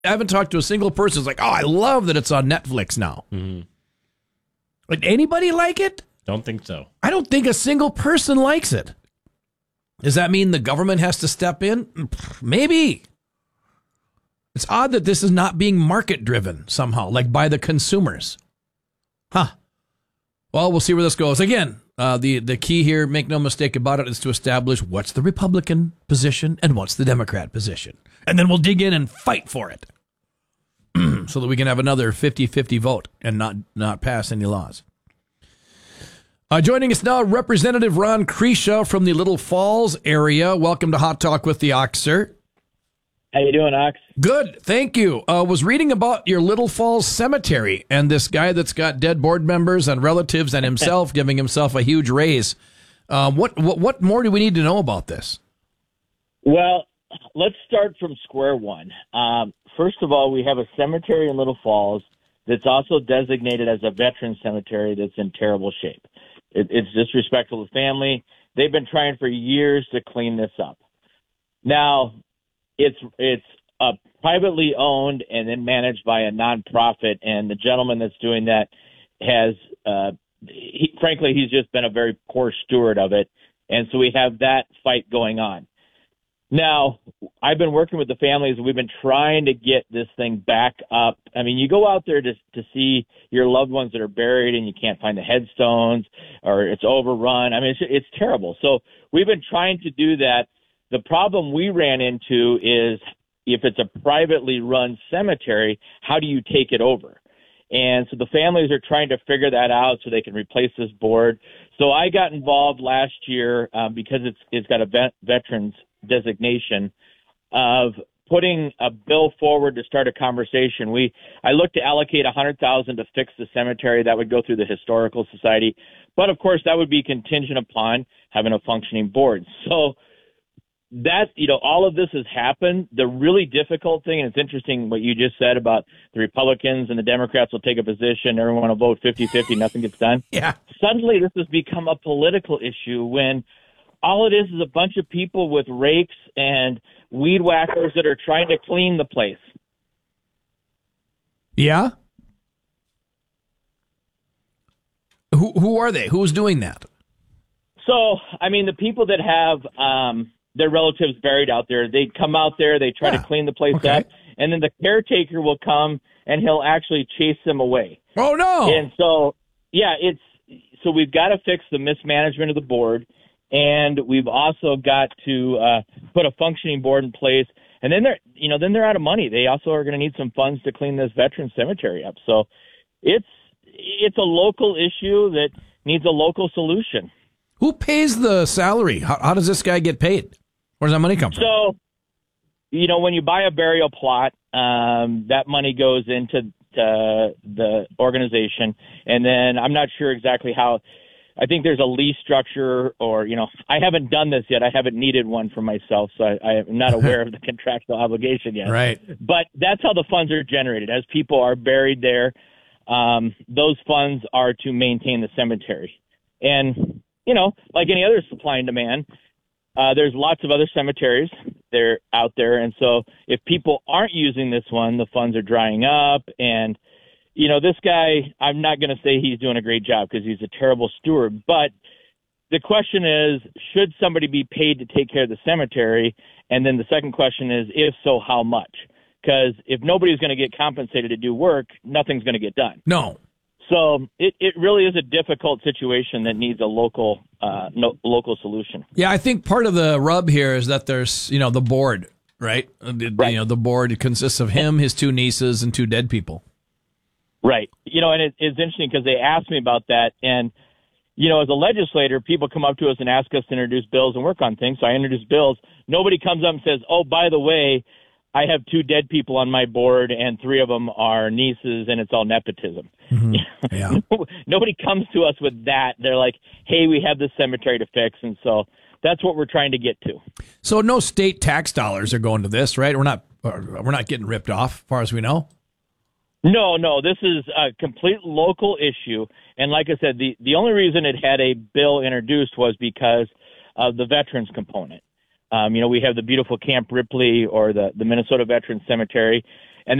I haven't talked to a single person who's like, oh, I love that it's on Netflix now. Mm-hmm. Like, anybody like it? Don't think so. I don't think a single person likes it. Does that mean the government has to step in? Maybe. It's odd that this is not being market-driven somehow, like by the consumers. Huh. Well, we'll see where this goes. Again, the key here, make no mistake about it, is to establish what's the Republican position and what's the Democrat position. And then we'll dig in and fight for it so that we can have another 50-50 vote and not pass any laws. Joining us now, Representative Ron Kresha from the Little Falls area. Welcome to Hot Talk with the Ox, sir. How you doing, Ox? Good, thank you. Was reading about your Little Falls Cemetery and this guy that's got dead board members and relatives and himself giving himself a huge raise. What more do we need to know about this? Well, let's start from square one. First of all, we have a cemetery in Little Falls that's also designated as a veteran cemetery that's in terrible shape. It's disrespectful to family. They've been trying for years to clean this up. Now, it's privately owned and then managed by a nonprofit, and the gentleman that's doing that has, frankly, he's just been a very poor steward of it, and so we have that fight going on. Now, I've been working with the families. We've been trying to get this thing back up. I mean, you go out there to see your loved ones that are buried and you can't find the headstones or it's overrun. I mean, it's terrible. So we've been trying to do that. The problem we ran into is if it's a privately run cemetery, how do you take it over? And so the families are trying to figure that out so they can replace this board. So I got involved last year because it's got a veterans designation of putting a bill forward to start a conversation. I looked to allocate $100,000 to fix the cemetery. That would go through the Historical Society. But of course, that would be contingent upon having a functioning board. So that, all of this has happened. The really difficult thing, and it's interesting what you just said about the Republicans and the Democrats will take a position, everyone will vote 50-50, nothing gets done. Yeah. Suddenly this has become a political issue when all it is a bunch of people with rakes and weed whackers that are trying to clean the place. Yeah? Who are they? Who's doing that? So, I mean, the people that have their relatives buried out there, they come out there, they try to clean the place up, and then the caretaker will come and he'll actually chase them away. Oh, no. And so, yeah, so we've got to fix the mismanagement of the board. And we've also got to put a functioning board in place. And then they're out of money. They also are going to need some funds to clean this veteran cemetery up. So it's a local issue that needs a local solution. Who pays the salary? How does this guy get paid? Where does that money come from? So, when you buy a burial plot, that money goes into the organization. And then I'm not sure exactly how. I think there's a lease structure or, I haven't done this yet. I haven't needed one for myself, so I am not aware of the contractual obligation yet. Right. But that's how the funds are generated. As people are buried there, those funds are to maintain the cemetery. And, like any other supply and demand, there's lots of other cemeteries. They're out there. And so if people aren't using this one, the funds are drying up and this guy, I'm not going to say he's doing a great job because he's a terrible steward. But the question is, should somebody be paid to take care of the cemetery? And then the second question is, if so, how much? Because if nobody's going to get compensated to do work, nothing's going to get done. No. So it really is a difficult situation that needs a local solution. Yeah, I think part of the rub here is that there's, the board, right? Right. The board consists of him, his two nieces, and two dead people. Right. And it's interesting because they asked me about that. And, as a legislator, people come up to us and ask us to introduce bills and work on things. So I introduce bills. Nobody comes up and says, oh, by the way, I have two dead people on my board and three of them are nieces and it's all nepotism. Mm-hmm. Yeah. Nobody comes to us with that. They're like, hey, we have this cemetery to fix. And so that's what we're trying to get to. So no state tax dollars are going to this, right? We're not getting ripped off, as far as we know. No, this is a complete local issue. And like I said, the only reason it had a bill introduced was because of the veterans component. We have the beautiful Camp Ripley or the Minnesota Veterans Cemetery.